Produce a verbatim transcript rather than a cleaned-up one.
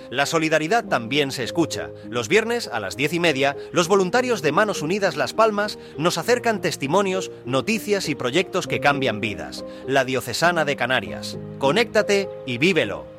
La solidaridad también se escucha. Los viernes, a las diez y media, los voluntarios de Manos Unidas Las Palmas nos acercan testimonios, noticias y proyectos que cambian vidas. La Diocesana de Canarias. Conéctate y vívelo.